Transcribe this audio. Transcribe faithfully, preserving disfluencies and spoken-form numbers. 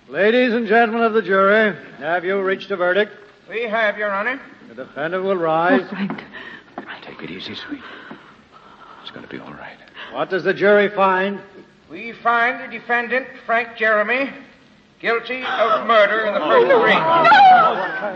Ladies and gentlemen of the jury, have you reached a verdict? We have, Your Honor. The defendant will rise. Oh, Frank. Take it easy, sweet. It's going to be all right. What does the jury find? We find the defendant, Frank Jeremy, guilty of murder in the first degree.